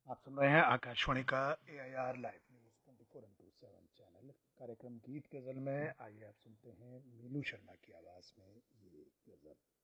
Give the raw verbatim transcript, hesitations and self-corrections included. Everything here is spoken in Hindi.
आप सुन रहे हैं आकाशवाणी का ए I R live news twenty four into seven channel. कार्यक्रम गीत गजल में आइए आप सुनते हैं मीनू शर्मा की आवाज में ये गजल।